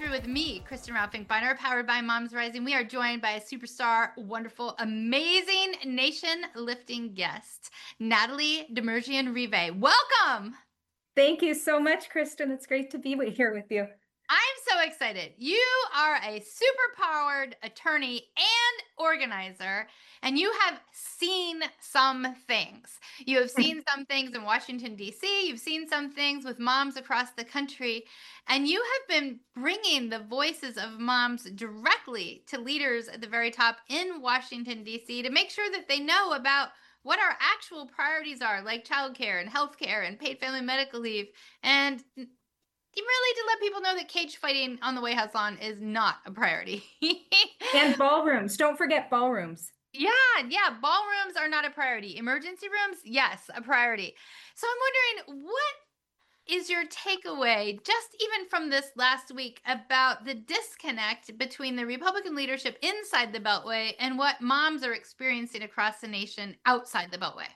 Through with me, Kristen Ralph Finkbeiner, powered by Moms Rising. We are joined by a superstar, wonderful, amazing, nation-lifting guest, Natalie Demerjian-Rive. Welcome! Thank you so much, Kristen. It's great to be here with you. I'm so excited. You are a super-powered attorney and organizer, and you have seen some things. You have seen some things in Washington, D.C. You've seen some things with moms across the country, and you have been bringing the voices of moms directly to leaders at the very top in Washington, D.C. to make sure that they know about what our actual priorities are, like childcare and healthcare and paid family medical leave, and really to let people know that cage fighting on the White House lawn is not a priority. And ballrooms. Don't forget ballrooms. Yeah, ballrooms are not a priority. Emergency rooms, yes, a priority. So I'm wondering, what is your takeaway, just even from this last week, about the disconnect between the Republican leadership inside the Beltway and what moms are experiencing across the nation outside the Beltway?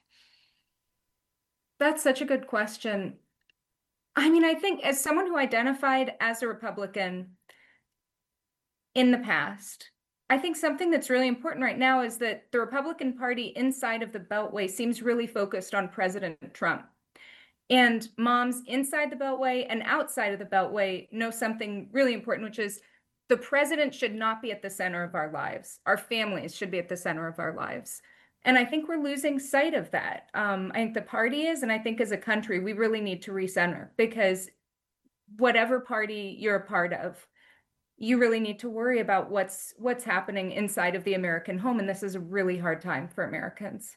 That's such a good question. I think as someone who identified as a Republican in the past, I think something that's really important right now is that the Republican Party inside of the Beltway seems really focused on President Trump. And moms inside the Beltway and outside of the Beltway know something really important, which is the president should not be at the center of our lives. Our families should be at the center of our lives. And I think we're losing sight of that. I think the party is, and I think as a country, we really need to recenter, because whatever party you're a part of, you really need to worry about what's happening inside of the American home. And this is a really hard time for Americans.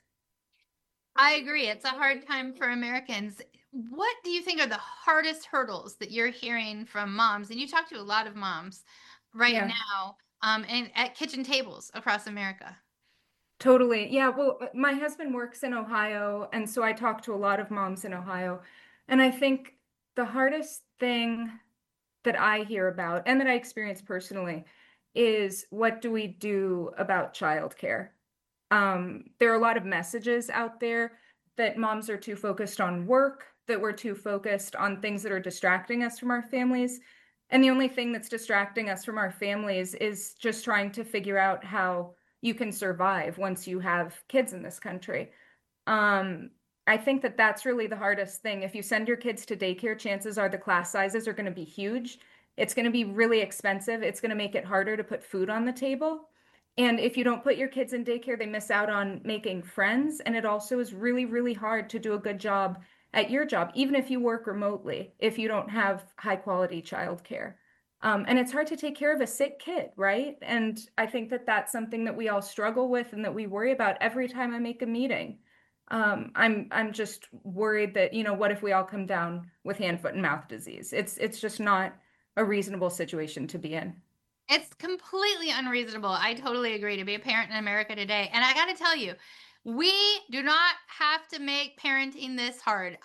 I agree. It's a hard time for Americans. What do you think are the hardest hurdles that you're hearing from moms? And you talk to a lot of moms right Yeah. now, and at kitchen tables across America. Totally. Yeah. Well, my husband works in Ohio, and so I talk to a lot of moms in Ohio. And I think the hardest thing that I hear about and that I experience personally is, what do we do about childcare? There are a lot of messages out there that moms are too focused on work, that we're too focused on things that are distracting us from our families. And the only thing that's distracting us from our families is just trying to figure out how you can survive once you have kids in this country. Um, I think that that's really the hardest thing. If you send your kids to daycare, chances are the class sizes are going to be huge. It's going to be really expensive. It's going to make it harder to put food on the table. And if you don't put your kids in daycare, they miss out on making friends. And it also is really, really hard to do a good job at your job, even if you work remotely, if you don't have high quality childcare. And it's hard to take care of a sick kid, right? And I think that that's something that we all struggle with and that we worry about every time I make a meeting. I'm just worried that, what if we all come down with hand, foot, and mouth disease? It's just not a reasonable situation to be in. It's completely unreasonable. I totally agree, to be a parent in America today. And I got to tell you, we do not have to make parenting this hard.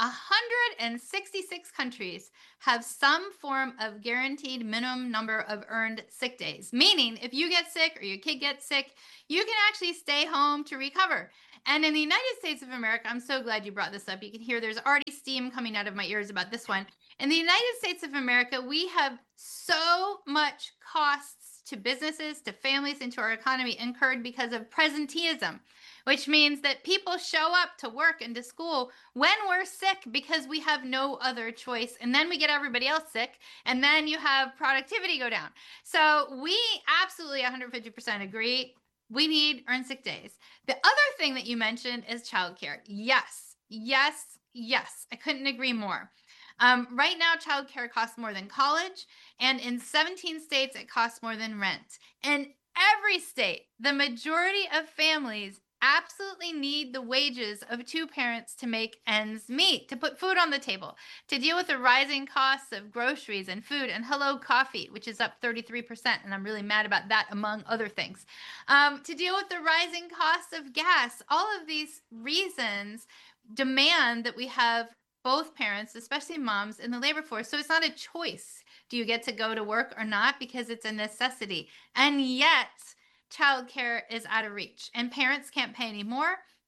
166 countries have some form of guaranteed minimum number of earned sick days, meaning if you get sick or your kid gets sick, you can actually stay home to recover. And in the United States of America, I'm so glad you brought this up. You can hear there's already steam coming out of my ears about this one. In the United States of America, we have so much costs to businesses, to families, and to our economy incurred because of presenteeism, which means that people show up to work and to school when we're sick because we have no other choice. And then we get everybody else sick, and then you have productivity go down. So we absolutely 150% agree. We need earned sick days. The other thing that you mentioned is childcare. Yes, yes, yes. I couldn't agree more. Right now, childcare costs more than college, and in 17 states, it costs more than rent. In every state, the majority of families absolutely need the wages of two parents to make ends meet, to put food on the table, to deal with the rising costs of groceries and food and Hello Coffee, which is up 33%, and I'm really mad about that, among other things, to deal with the rising costs of gas. All of these reasons demand that we have both parents, especially moms, in the labor force. So it's not a choice. Do you get to go to work or not? Because it's a necessity. And yet, childcare is out of reach, and parents can't pay anymore.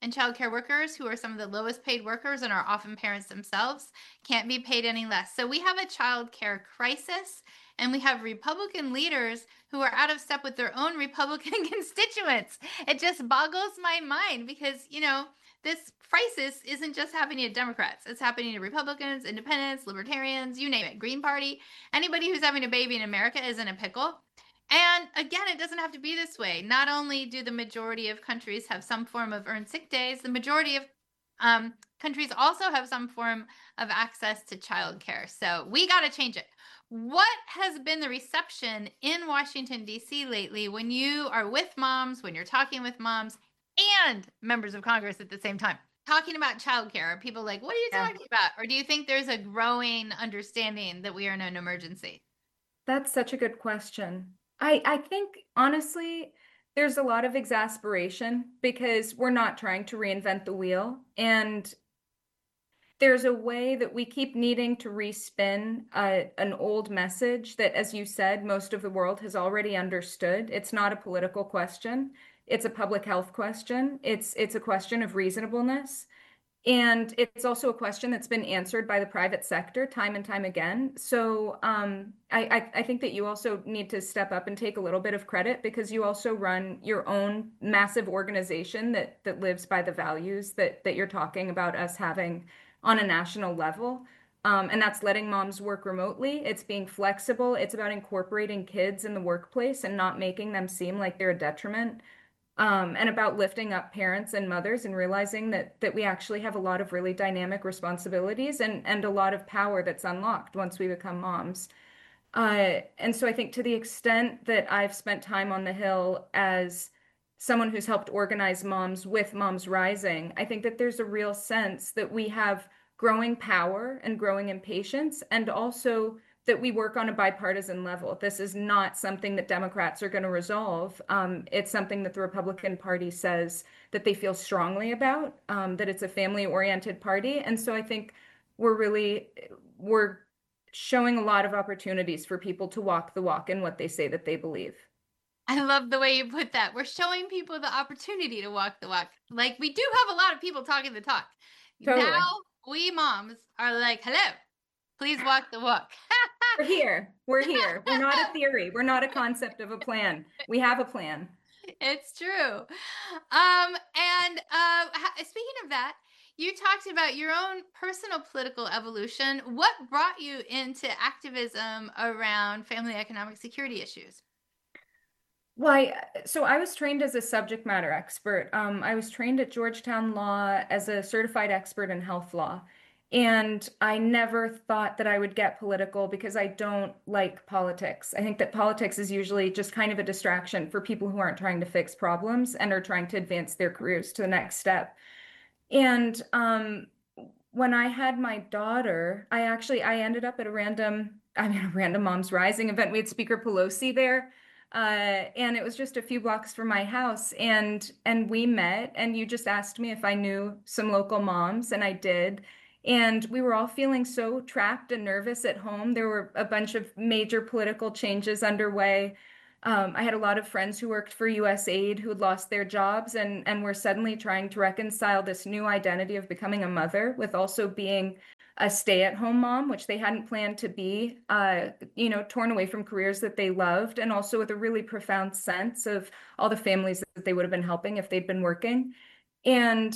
and childcare workers, who are some of the lowest paid workers and are often parents themselves, can't be paid any less. So we have a childcare crisis, and we have Republican leaders who are out of step with their own Republican constituents. It just boggles my mind because, this crisis isn't just happening to Democrats. It's happening to Republicans, independents, libertarians, you name it, Green Party. Anybody who's having a baby in America is in a pickle. And again, it doesn't have to be this way. Not only do the majority of countries have some form of earned sick days, the majority of countries also have some form of access to childcare. So we got to change it. What has been the reception in Washington, D.C. lately when you are with moms, when you're talking with moms and members of Congress at the same time? Talking about childcare, are people like, what are you Yeah. talking about? Or do you think there's a growing understanding that we are in an emergency? That's such a good question. I think honestly, there's a lot of exasperation because we're not trying to reinvent the wheel. And there's a way that we keep needing to respin an old message that, as you said, most of the world has already understood. It's not a political question. It's a public health question. It's a question of reasonableness. And it's also a question that's been answered by the private sector time and time again. So I think that you also need to step up and take a little bit of credit because you also run your own massive organization that lives by the values that you're talking about us having on a national level. And that's letting moms work remotely. It's being flexible. It's about incorporating kids in the workplace and not making them seem like they're a detriment, and about lifting up parents and mothers and realizing that we actually have a lot of really dynamic responsibilities and a lot of power that's unlocked once we become moms. And so I think to the extent that I've spent time on the Hill as someone who's helped organize moms with Moms Rising, I think that there's a real sense that we have growing power and growing impatience, and also that we work on a bipartisan level. This is not something that Democrats are going to resolve. It's something that the Republican Party says that they feel strongly about, that it's a family-oriented party. And so I think we're showing a lot of opportunities for people to walk the walk in what they say that they believe. I love the way you put that. We're showing people the opportunity to walk the walk. Like, we do have a lot of people talking the talk. Now Totally. we moms are like, hello, please walk the walk. We're here. We're here. We're not a theory. We're not a concept of a plan. We have a plan. It's true. And speaking of that, you talked about your own personal political evolution. What brought you into activism around family economic security issues? So I was trained as a subject matter expert. I was trained at Georgetown Law as a certified expert in health law. And I never thought that I would get political because I don't like politics. I think that politics is usually just kind of a distraction for people who aren't trying to fix problems and are trying to advance their careers to the next step. And when I had my daughter, I ended up at a random Moms Rising event. We had Speaker Pelosi there, and it was just a few blocks from my house, and we met. And you just asked me if I knew some local moms, and I did. And we were all feeling so trapped and nervous at home. There were a bunch of major political changes underway. I had a lot of friends who worked for USAID who had lost their jobs and were suddenly trying to reconcile this new identity of becoming a mother with also being a stay-at-home mom, which they hadn't planned to be, torn away from careers that they loved, and also with a really profound sense of all the families that they would have been helping if they'd been working. And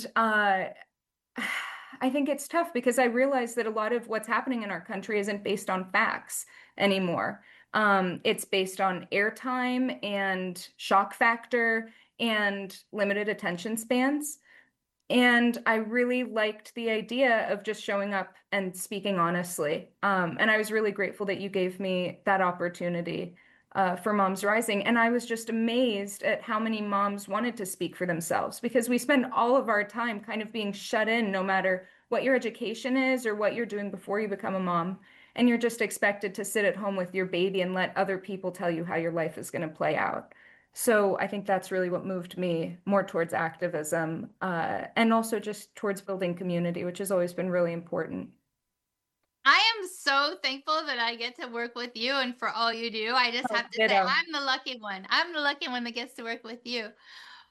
I think it's tough because I realize that a lot of what's happening in our country isn't based on facts anymore. It's based on airtime and shock factor and limited attention spans. And I really liked the idea of just showing up and speaking honestly. And I was really grateful that you gave me that opportunity for Moms Rising. And I was just amazed at how many moms wanted to speak for themselves because we spend all of our time kind of being shut in, no matter what your education is or what you're doing before you become a mom. And you're just expected to sit at home with your baby and let other people tell you how your life is going to play out. So I think that's really what moved me more towards activism, and also just towards building community, which has always been really important. I am so thankful that I get to work with you and for all you do. I just Oh, have to say, ditto. I'm the lucky one. I'm the lucky one that gets to work with you.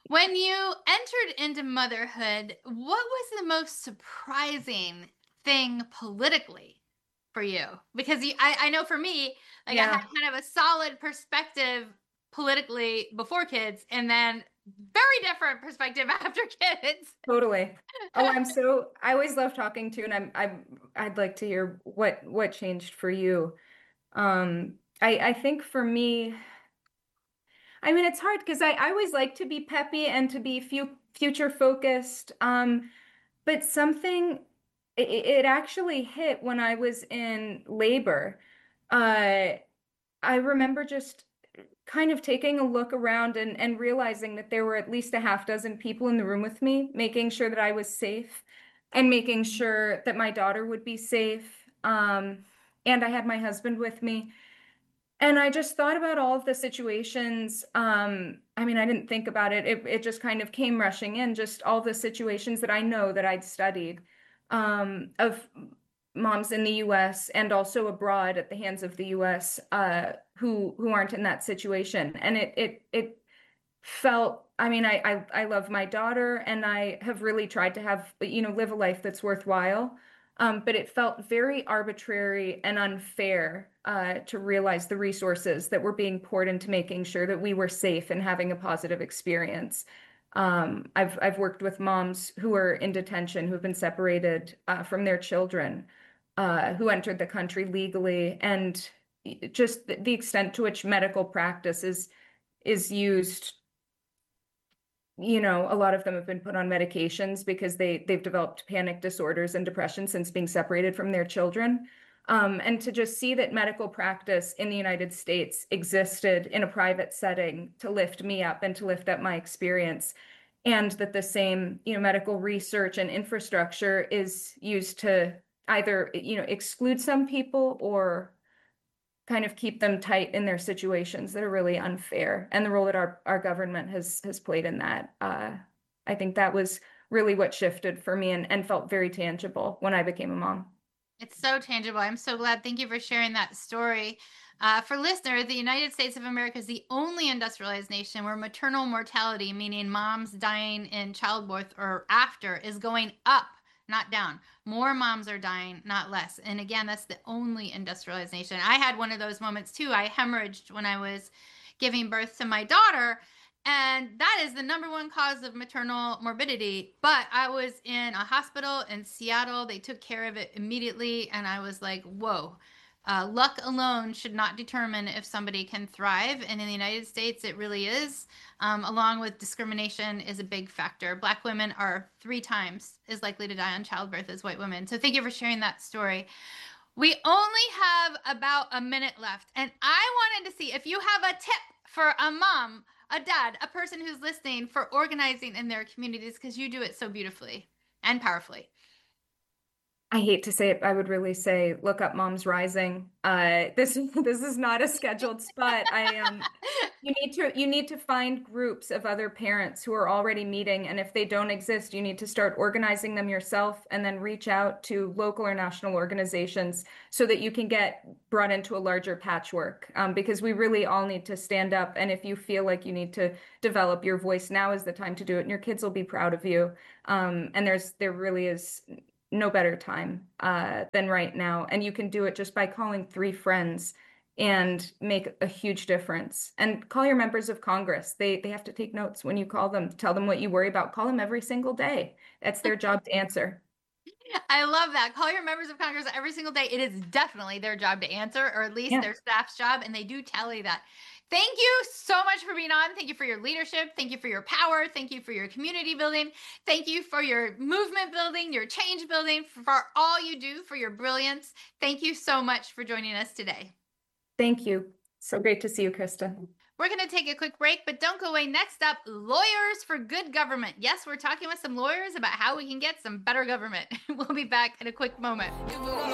When you entered into motherhood, what was the most surprising thing politically for you? Because I know for me, like I had Yeah, kind of a solid perspective politically before kids, and then very different perspective after kids. totally. Oh, I always love talking to you, and I'd like to hear what changed for you. I think for me, I mean, it's hard because I always like to be peppy and to be future focused. But something it actually hit when I was in labor. Uh, I remember just kind of taking a look around and realizing that there were at least a half dozen people in the room with me, making sure that I was safe and making sure that my daughter would be safe. And I had my husband with me. And I just thought about all of the situations. I mean, I didn't think about it. It just kind of came rushing in, just all the situations that I know that I'd studied of moms in the US and also abroad at the hands of the US who aren't in that situation. And it felt, I mean, I love my daughter and I have really tried to have, live a life that's worthwhile. But it felt very arbitrary and unfair to realize the resources that were being poured into making sure that we were safe and having a positive experience. I've worked with moms who are in detention, who've been separated from their children, who entered the country legally, and just the extent to which medical practice is used. A lot of them have been put on medications because they've developed panic disorders and depression since being separated from their children. And to just see that medical practice in the United States existed in a private setting to lift me up and to lift up my experience, and that the same, medical research and infrastructure is used to either, exclude some people or kind of keep them tight in their situations that are really unfair, and the role that our government has played in that. I think that was really what shifted for me and felt very tangible when I became a mom. It's so tangible. I'm so glad. Thank you for sharing that story. For listeners, the United States of America is the only industrialized nation where maternal mortality, meaning moms dying in childbirth or after, is going up, not down. More moms are dying, not less. And again, that's the only industrialized nation. I had one of those moments too. I hemorrhaged when I was giving birth to my daughter. And that is the number one cause of maternal morbidity. But I was in a hospital in Seattle. They took care of it immediately. And I was like, whoa, luck alone should not determine if somebody can thrive. And in the United States, it really is. Along with discrimination is a big factor. Black women are 3 times as likely to die on childbirth as white women. So thank you for sharing that story. We only have about a minute left. And I wanted to see if you have a tip for a mom, a dad, a person who's listening for organizing in their communities, because you do it so beautifully and powerfully. I hate to say it, I would really say look up Moms Rising. This is not a scheduled spot. You need to find groups of other parents who are already meeting, and if they don't exist, you need to start organizing them yourself and then reach out to local or national organizations so that you can get brought into a larger patchwork. Because we really all need to stand up, and if you feel like you need to develop your voice, now is the time to do it, and your kids will be proud of you. And there really is no better time than right now. And you can do it just by calling 3 friends and make a huge difference. And call your members of Congress. They have to take notes when you call them. Tell them what you worry about. Call them every single day. That's their job to answer. I love that. Call your members of Congress every single day. It is definitely their job to answer, or at least Yeah. their staff's job, and they do tally that. Thank you so much for being on. Thank you for your leadership. Thank you for your power. Thank you for your community building. Thank you for your movement building, your change building, for all you do, for your brilliance. Thank you so much for joining us today. Thank you. So great to see you, Krista. We're going to take a quick break, but don't go away. Next up, lawyers for good government. Yes, we're talking with some lawyers about how we can get some better government. We'll be back in a quick moment.